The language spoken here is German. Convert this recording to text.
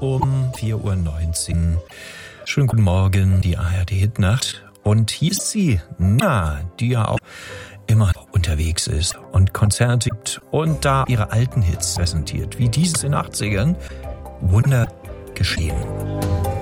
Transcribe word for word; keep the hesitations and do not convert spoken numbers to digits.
um vier Uhr neunzehn. Schönen guten Morgen, die A R D Hitnacht. Und hier ist sie, Nina, die ja auch immer unterwegs ist und Konzerte gibt und da ihre alten Hits präsentiert, wie dieses in den achtzigern. Wunder geschehen.